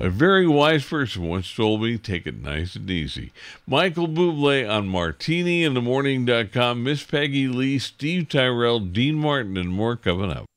A very wise person once told me, take it nice and easy. Michael Bublé on MartiniInTheMorning.com. Miss Peggy Lee, Steve Tyrell, Dean Martin, and more coming up.